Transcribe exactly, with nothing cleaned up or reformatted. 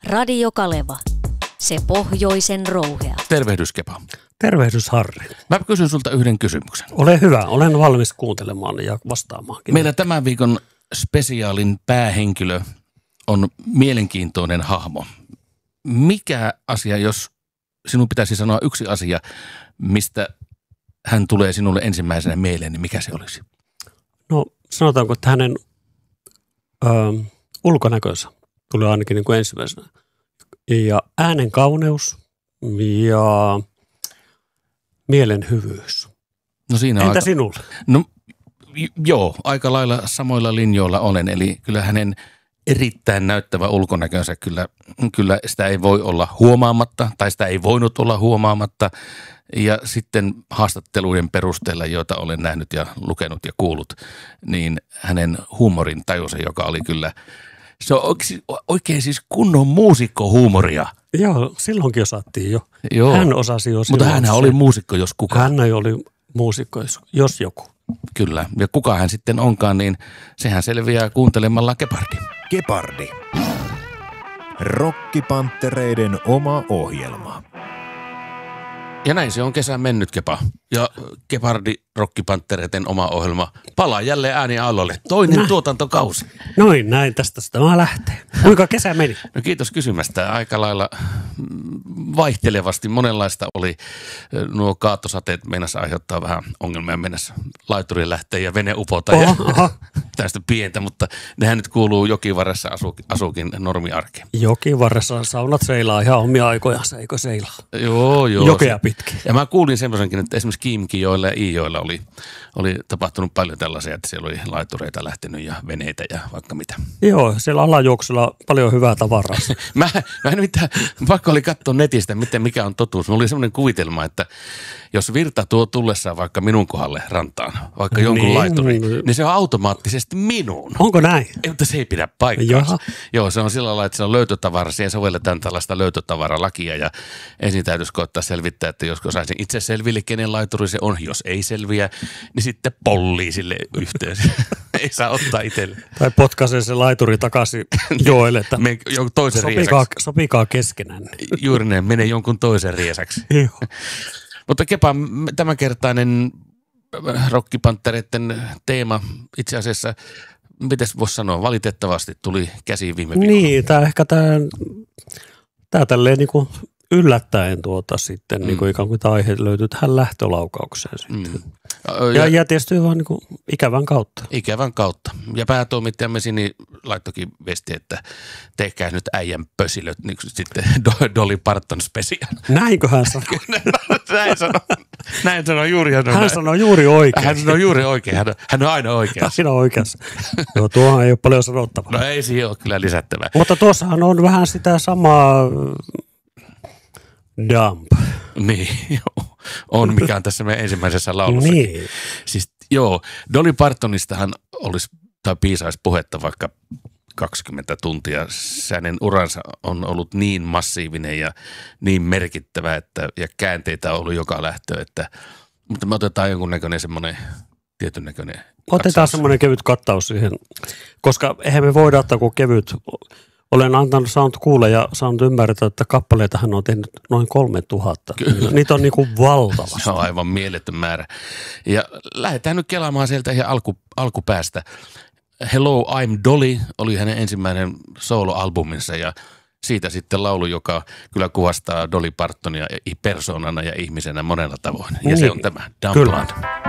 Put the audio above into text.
Radio Kaleva. Se pohjoisen rouhea. Tervehdys, Kepa. Tervehdys, Harri. Mä kysyn sulta yhden kysymyksen. Ole hyvä, olen valmis kuuntelemaan ja vastaamaankin. Meillä tämän viikon spesiaalin päähenkilö on mielenkiintoinen hahmo. Mikä asia, jos sinun pitäisi sanoa yksi asia, mistä hän tulee sinulle ensimmäisenä mieleen, niin mikä se olisi? No sanotaanko, että hänen ö, ulkonäkönsä tulee ainakin niin kuin ensimmäisenä. Ja äänen kauneus ja mielen hyvyys. No siinä Entä aika... sinulle? No joo, aika lailla samoilla linjoilla olen. Eli kyllä hänen erittäin näyttävä ulkonäkönsä, kyllä, kyllä sitä ei voi olla huomaamatta tai sitä ei voinut olla huomaamatta. Ja sitten haastatteluiden perusteella, joita olen nähnyt ja lukenut ja kuullut, niin hänen huumorin tajunsa, joka oli kyllä, se on oikein siis kunnon muusikkohuumoria. Joo, silloinkin osattiin jo. Joo. Hän osasi jo Mutta hän oli muusikko, jos kuka. Hän oli muusikko, jos joku. Kyllä, ja kuka hän sitten onkaan, niin sehän selviää kuuntelemalla Gepardi. Gepardi. Rokkipanttereiden oma ohjelma. Ja näin se on kesän mennyt, Kepa. Ja Gepardi Rokkipanttereiden oma ohjelma palaa jälleen ääniaalolle. Toinen näin. Tuotantokausi. Noin, näin tästä tämä lähtee. Kuinka kesä meni? No kiitos kysymästä. Aika lailla vaihtelevasti monenlaista oli. Nuo kaatosateet meinas aiheuttaa vähän ongelmia mennessä. Laituri lähtee ja vene upota ja tästä pientä, mutta nehän nyt kuuluu jokivarressa asu, asuukin normiarkeen. Jokivarressa saunat seilaa ihan omia aikojansa, eikö seilaa? Joo, joo. Jokea pitkin. Ja mä kuulin semmoisenkin, että esimerkiksi Kiimkijoilla ja Iijoilla oli, oli tapahtunut paljon tällaisia, että siellä oli laitureita lähtenyt ja veneitä ja vaikka mitä. Joo, siellä alajuoksulla paljon hyvää tavaraa. mä, mä en mitään, vaikka oli katsoa netistä, miten mikä on totuus. Mulla oli semmoinen kuvitelma, että jos virta tuo tullessaan vaikka minun kohdalle rantaan, vaikka jonkun niin, laituri, niin, niin se on automaattisesti minun. Onko näin? Ei, mutta se ei pidä paikkaansa. Joo, se on sillä lailla, että se on löytötavara. Siihen sovelletaan tällaista löytötavaralakia ja ensin täytyisi koittaa selvittää, että josko saisin itse selville, kenen laituri se on. Jos ei selviä, niin sitten pollii sille yhteen. Ei saa ottaa itselle. Tai potkaisee se laituri takaisin joelle, että me jonkun toisen sopikaa, riesaksi. Sopikaa keskenään. Juuri näin, menee jonkun toisen riesaksi. Joo. Mutta Kepa, tämänkertainen Rokkipanttereiden teema itse asiassa, mites voisi sanoa, valitettavasti tuli käsiin viime viikolla. Niin, tämä ehkä tämä, tämä tälleen niin kuin yllättäen tuota sitten, mm. niin kuin ikään kuin tämä aihe löytyy tähän lähtölaukaukseen sitten. Mm. Ja, ja, ja tietysti vaan niin kuin ikävän kautta. Ikävän kautta. Ja päätoimittajamme Sini laittokin viesti, että tehkää nyt äijän pösilöt, niin kuin sitten Dolly Parton special. Näinkö hän sanoi? Näin sanoi. Näin sanoi juuri. Hän, hän sanoi juuri oikein. Hän sanoi juuri oikein. Hän, hän on aina oikeassa. Hän on oikeassa. Joo, tuohan ei ole paljon sanottavaa. No ei siihen ole kyllä lisättävää. Mutta tuossahan on vähän sitä samaa dump. Niin, joo. On, mikä on tässä meidän ensimmäisessä laulussakin. Niin. Siis joo, Dolly Partonistahan olisi, tai piisaisi puhetta vaikka kaksikymmentä tuntia. Hänen uransa on ollut niin massiivinen ja niin merkittävä, että, ja käänteitä on ollut joka lähtö, että, mutta me otetaan jonkunnäköinen semmoinen tietyn näköinen katsaus. Otetaan semmoinen kevyt kattaus siihen, koska eihän me voida ottaa kuin kevyt. Olen antanut, saanut kuulla ja saanut ymmärtää, että kappaleita hän on tehnyt noin kolme tuhatta. Kyllä. Niitä on niin kuin valtavasti. Se on aivan mieletön määrä. Ja lähdetään nyt kelaamaan sieltä ihan alku, alkupäästä. Hello, I'm Dolly oli hänen ensimmäinen soloalbuminsa ja siitä sitten laulu, joka kyllä kuvastaa Dolly Partonia persoonana ja ihmisenä monella tavoin. Ja niin. se on tämä Dumpland.